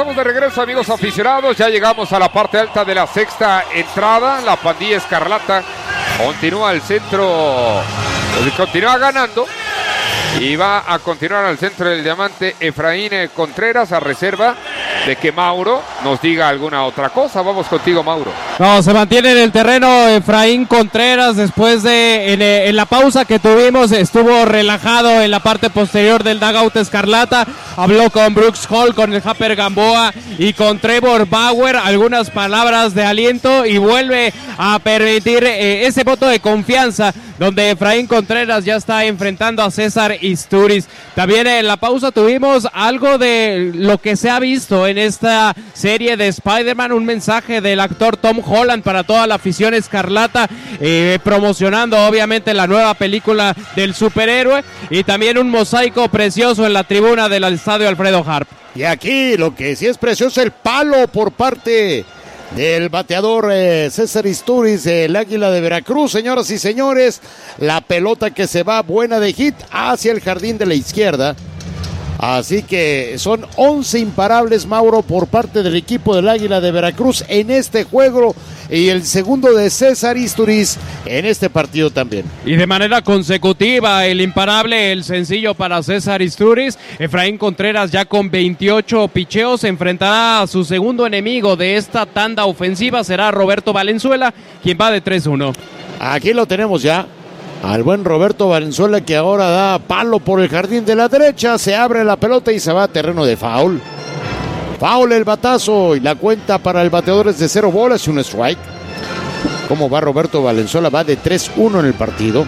estamos de regreso, amigos aficionados. Ya llegamos a la parte alta de la sexta entrada. La pandilla escarlata continúa al centro, continúa ganando. Y va a continuar al centro del diamante Efraín Contreras, a reserva de que Mauro nos diga alguna otra cosa. Vamos contigo, Mauro. No, se mantiene en el terreno Efraín Contreras después de, en la pausa que tuvimos, estuvo relajado en la parte posterior del dugout escarlata. Habló con Brooks Hall, con el Japper Gamboa y con Trevor Bauer, algunas palabras de aliento, y vuelve a permitir ese voto de confianza donde Efraín Contreras ya está enfrentando a César Isturiz. También en la pausa tuvimos algo de lo que se ha visto en esta serie de Spider-Man, un mensaje del actor Tom Holland para toda la afición escarlata, promocionando obviamente la nueva película del superhéroe, y también un mosaico precioso en la tribuna del estadio Alfredo Harp. Y aquí lo que sí es precioso, el palo por parte del bateador César Isturiz, el Águila de Veracruz. Señoras y señores, la pelota que se va buena de hit hacia el jardín de la izquierda. Así que son 11 imparables, Mauro, por parte del equipo del Águila de Veracruz en este juego, y el segundo de César Isturiz en este partido también. Y de manera consecutiva, el imparable, el sencillo para César Isturiz. Efraín Contreras ya con 28 picheos enfrentará a su segundo enemigo de esta tanda ofensiva, será Roberto Valenzuela, quien va de 3-1. Aquí lo tenemos ya, al buen Roberto Valenzuela, que ahora da palo por el jardín de la derecha, se abre la pelota y se va a terreno de foul. Foul el batazo, y la cuenta para el bateador es de 0 bolas y un strike. ¿Cómo va Roberto Valenzuela? Va de 3-1 en el partido.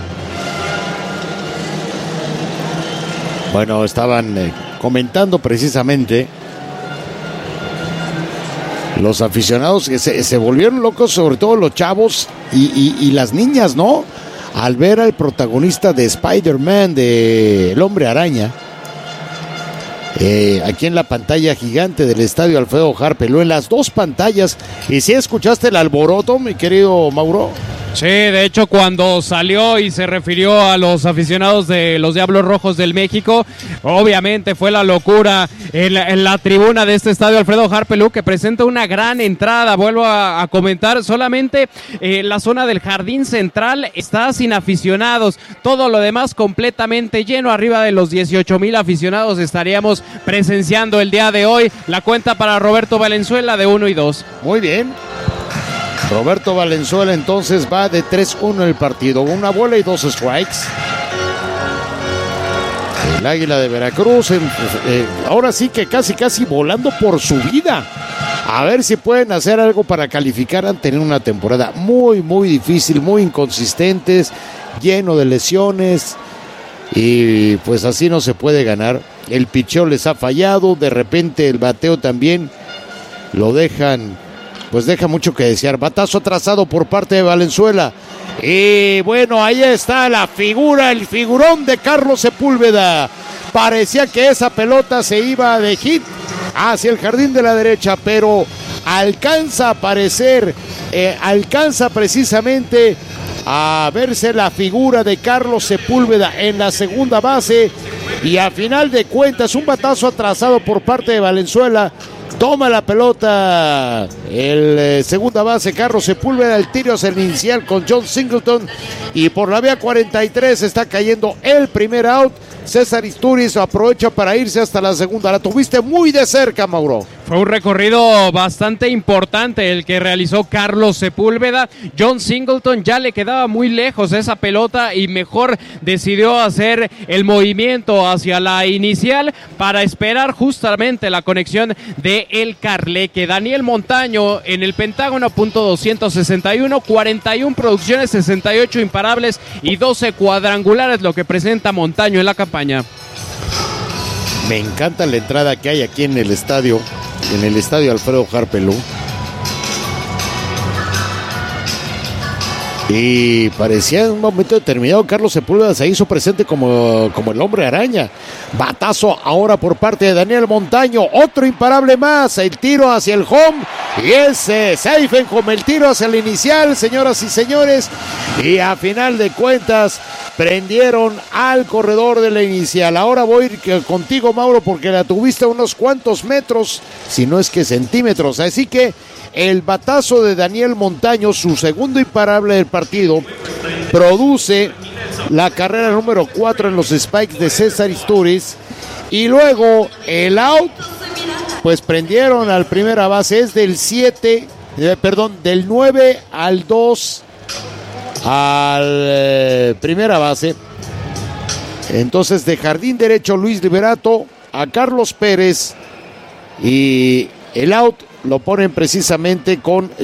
Bueno, estaban comentando precisamente los aficionados que se volvieron locos, sobre todo los chavos y las niñas, ¿no? Al ver al protagonista de Spider-Man, de El Hombre Araña, aquí en la pantalla gigante del estadio Alfredo Harp, en las dos pantallas. ¿Y si escuchaste el alboroto, mi querido Mauro? Sí, de hecho, cuando salió y se refirió a los aficionados de los Diablos Rojos del México, obviamente fue la locura en la tribuna de este estadio Alfredo Harpelú, que presenta una gran entrada. Vuelvo a comentar, solamente la zona del jardín central está sin aficionados, todo lo demás completamente lleno. Arriba de los 18,000 aficionados estaríamos presenciando el día de hoy. La cuenta para Roberto Valenzuela de 1 y 2. Muy bien. Roberto Valenzuela entonces va de 3-1 en el partido, una bola y 2 strikes. El Águila de Veracruz, ahora sí que casi volando por su vida. A ver si pueden hacer algo para calificar. Han tenido una temporada muy difícil, muy inconsistentes, lleno de lesiones, y pues así no se puede ganar. El picheo les ha fallado, de repente el bateo también lo dejan, pues deja mucho que desear. Batazo atrasado por parte de Valenzuela. Y bueno, ahí está la figura, el figurón de Carlos Sepúlveda. Parecía que esa pelota se iba de hit hacia el jardín de la derecha, pero alcanza a aparecer, alcanza precisamente a verse la figura de Carlos Sepúlveda en la segunda base. Y a final de cuentas, un batazo atrasado por parte de Valenzuela. Toma la pelota el segunda base Carlos Sepúlveda, el tiro es el inicial con John Singleton, y por la vía 43 está cayendo el primer out. César Isturiz aprovecha para irse hasta la segunda. La tuviste muy de cerca, Mauro. Fue un recorrido bastante importante el que realizó Carlos Sepúlveda. John Singleton ya le quedaba muy lejos esa pelota y mejor decidió hacer el movimiento hacia la inicial para esperar justamente la conexión de el Carleque. Daniel Montaño en el Pentágono, .261, 41 producciones, 68 imparables y 12 cuadrangulares, lo que presenta Montaño en la campaña. Me encanta la entrada que hay aquí en el estadio Alfredo Harpelú. Y parecía en un momento determinado Carlos Sepúlveda se hizo presente como el hombre araña. Batazo ahora por parte de Daniel Montaño, otro imparable más, el tiro hacia el home y ese Seifenholm, el tiro hacia el inicial, señoras y señores, y a final de cuentas prendieron al corredor de la inicial. Ahora voy a ir contigo, Mauro, porque la tuviste a unos cuantos metros, si no es que centímetros, así que el batazo de Daniel Montaño, su segundo imparable del partido, produce la carrera número 4 en los spikes de César Istúriz. Y luego el out, pues prendieron al primera base, es del 9 al 2 al primera base. Entonces de jardín derecho Luis Liberato a Carlos Pérez y el out lo ponen precisamente con